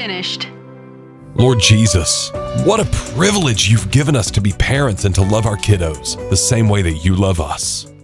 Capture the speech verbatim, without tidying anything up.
finished. Lord Jesus, what a privilege you've given us to be parents and to love our kiddos the same way that you love us.